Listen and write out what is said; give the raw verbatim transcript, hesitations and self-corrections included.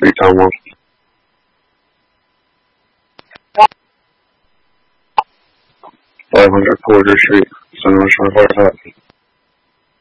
Freetown one. five hundred Porter Street, Sunrise Shore Fire Hut.